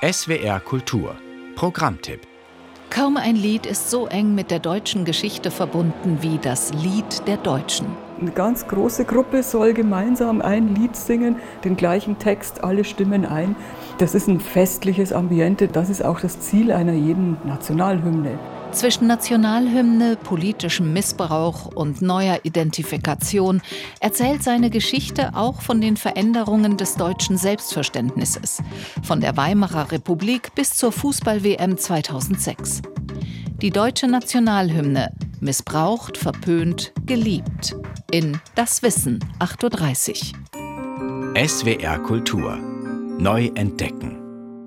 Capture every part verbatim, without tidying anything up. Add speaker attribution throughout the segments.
Speaker 1: S W R Kultur Programmtipp.
Speaker 2: Kaum ein Lied ist so eng mit der deutschen Geschichte verbunden wie das Lied der Deutschen.
Speaker 3: Eine ganz große Gruppe soll gemeinsam ein Lied singen, den gleichen Text, alle stimmen ein. Das ist ein festliches Ambiente, das ist auch das Ziel einer jeden Nationalhymne.
Speaker 2: Zwischen Nationalhymne, politischem Missbrauch und neuer Identifikation erzählt seine Geschichte auch von den Veränderungen des deutschen Selbstverständnisses. Von der Weimarer Republik bis zur Fußball-W M zweitausendsechs. Die deutsche Nationalhymne, missbraucht, verpönt, geliebt. In Das Wissen, acht Uhr dreißig.
Speaker 1: S W R Kultur. Neu entdecken.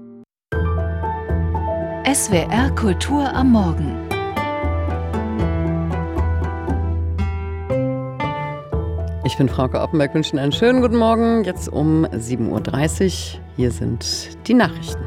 Speaker 2: S W R Kultur am Morgen.
Speaker 4: Ich bin Frauke Oppenberg, wünsche Ihnen einen schönen guten Morgen. Jetzt um sieben Uhr dreißig. Hier sind die Nachrichten.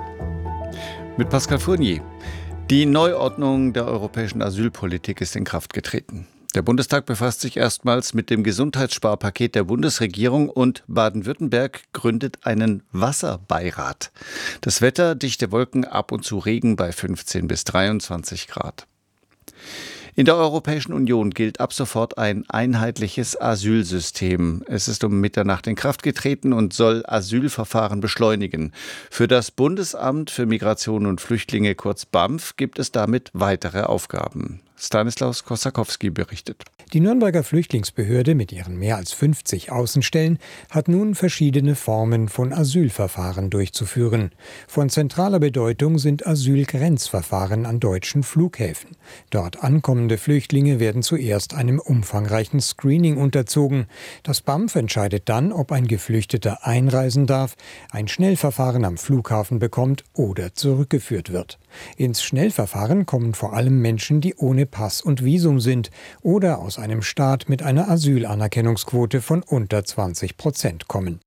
Speaker 5: Mit Pascal Fournier. Die Neuordnung der europäischen Asylpolitik ist in Kraft getreten. Der Bundestag befasst sich erstmals mit dem Gesundheitssparpaket der Bundesregierung und Baden-Württemberg gründet einen Wasserbeirat. Das Wetter, dichte Wolken, ab und zu Regen bei fünfzehn bis dreiundzwanzig Grad. In der Europäischen Union gilt ab sofort ein einheitliches Asylsystem. Es ist um Mitternacht in Kraft getreten und soll Asylverfahren beschleunigen. Für das Bundesamt für Migration und Flüchtlinge, kurz B A M F, gibt es damit weitere Aufgaben. Stanislaus Kosakowski berichtet.
Speaker 6: Die Nürnberger Flüchtlingsbehörde mit ihren mehr als fünfzig Außenstellen hat nun verschiedene Formen von Asylverfahren durchzuführen. Von zentraler Bedeutung sind Asylgrenzverfahren an deutschen Flughäfen. Dort ankommende Flüchtlinge werden zuerst einem umfangreichen Screening unterzogen. Das B A M F entscheidet dann, ob ein Geflüchteter einreisen darf, ein Schnellverfahren am Flughafen bekommt oder zurückgeführt wird. Ins Schnellverfahren kommen vor allem Menschen, die ohne Pass und Visum sind oder aus einem Staat mit einer Asylanerkennungsquote von unter zwanzig Prozent kommen.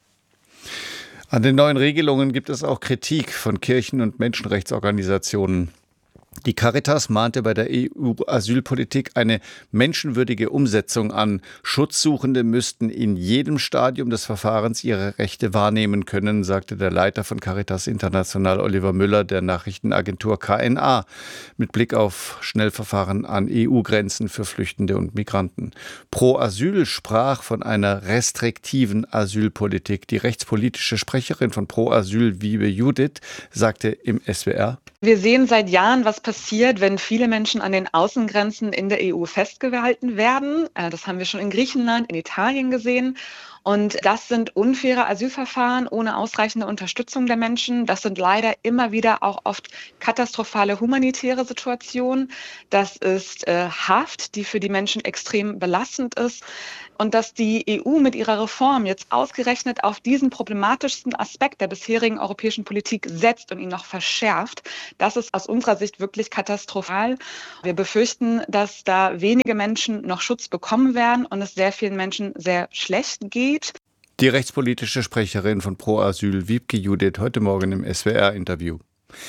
Speaker 5: An den neuen Regelungen gibt es auch Kritik von Kirchen und Menschenrechtsorganisationen. Die Caritas mahnte bei der E U-Asylpolitik eine menschenwürdige Umsetzung an. Schutzsuchende müssten in jedem Stadium des Verfahrens ihre Rechte wahrnehmen können, sagte der Leiter von Caritas International Oliver Müller der Nachrichtenagentur K N A mit Blick auf Schnellverfahren an E U-Grenzen für Flüchtende und Migranten. Pro Asyl sprach von einer restriktiven Asylpolitik. Die rechtspolitische Sprecherin von Pro Asyl, Wiebe Judith, sagte im S W R:
Speaker 7: Wir sehen seit Jahren, was passiert, wenn viele Menschen an den Außengrenzen in der E U festgehalten werden. Das haben wir schon in Griechenland, in Italien gesehen. Und das sind unfaire Asylverfahren ohne ausreichende Unterstützung der Menschen. Das sind leider immer wieder auch oft katastrophale humanitäre Situationen. Das ist äh, Haft, die für die Menschen extrem belastend ist. Und dass die E U mit ihrer Reform jetzt ausgerechnet auf diesen problematischsten Aspekt der bisherigen europäischen Politik setzt und ihn noch verschärft, das ist aus unserer Sicht wirklich katastrophal. Wir befürchten, dass da wenige Menschen noch Schutz bekommen werden und es sehr vielen Menschen sehr schlecht geht.
Speaker 5: Die rechtspolitische Sprecherin von Pro Asyl, Wiebke Judith, heute Morgen im S W R-Interview.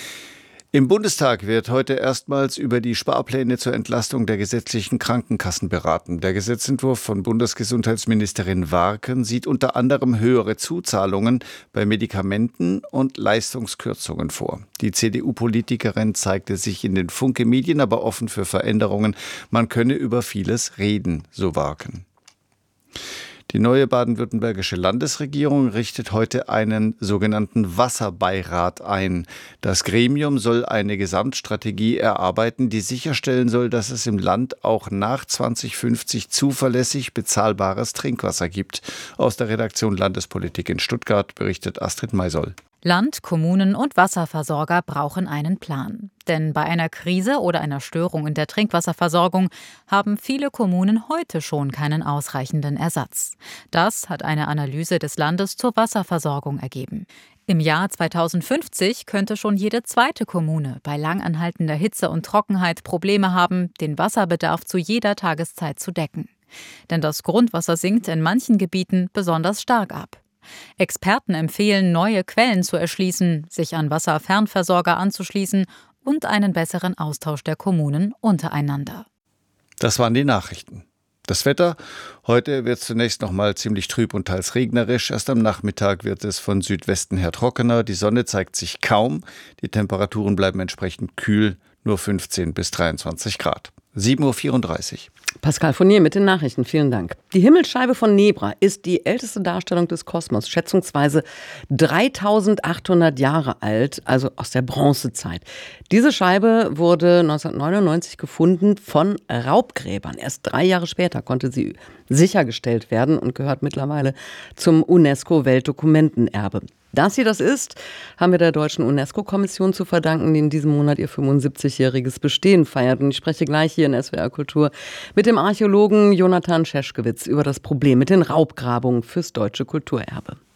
Speaker 5: Im Bundestag wird heute erstmals über die Sparpläne zur Entlastung der gesetzlichen Krankenkassen beraten. Der Gesetzentwurf von Bundesgesundheitsministerin Warken sieht unter anderem höhere Zuzahlungen bei Medikamenten und Leistungskürzungen vor. Die C D U-Politikerin zeigte sich in den Funke-Medien aber offen für Veränderungen. Man könne über vieles reden, so Warken. Die neue baden-württembergische Landesregierung richtet heute einen sogenannten Wasserbeirat ein. Das Gremium soll eine Gesamtstrategie erarbeiten, die sicherstellen soll, dass es im Land auch nach zweitausendfünfzig zuverlässig bezahlbares Trinkwasser gibt. Aus der Redaktion Landespolitik in Stuttgart berichtet Astrid Maisoll.
Speaker 8: Land, Kommunen und Wasserversorger brauchen einen Plan. Denn bei einer Krise oder einer Störung in der Trinkwasserversorgung haben viele Kommunen heute schon keinen ausreichenden Ersatz. Das hat eine Analyse des Landes zur Wasserversorgung ergeben. Im Jahr zweitausendfünfzig könnte schon jede zweite Kommune bei langanhaltender Hitze und Trockenheit Probleme haben, den Wasserbedarf zu jeder Tageszeit zu decken. Denn das Grundwasser sinkt in manchen Gebieten besonders stark ab. Experten empfehlen, neue Quellen zu erschließen, sich an Wasserfernversorger anzuschließen und einen besseren Austausch der Kommunen untereinander.
Speaker 5: Das waren die Nachrichten. Das Wetter: Heute wird es zunächst noch mal ziemlich trüb und teils regnerisch. Erst am Nachmittag wird es von Südwesten her trockener. Die Sonne zeigt sich kaum. Die Temperaturen bleiben entsprechend kühl, nur fünfzehn bis dreiundzwanzig Grad. sieben Uhr vierunddreißig.
Speaker 4: Pascal Fournier mit den Nachrichten. Vielen Dank. Die Himmelsscheibe von Nebra ist die älteste Darstellung des Kosmos, schätzungsweise dreitausendachthundert Jahre alt, also aus der Bronzezeit. Diese Scheibe wurde neunzehnhundertneunundneunzig gefunden von Raubgräbern. Erst drei Jahre später konnte sie sichergestellt werden und gehört mittlerweile zum UNESCO-Weltdokumentenerbe. Dass sie das ist, haben wir der Deutschen UNESCO-Kommission zu verdanken, die in diesem Monat ihr fünfundsiebzigjähriges Bestehen feiert. Und ich spreche gleich hier in S W R Kultur mit dem Archäologen Jonathan Scheschkewitz über das Problem mit den Raubgrabungen fürs deutsche Kulturerbe.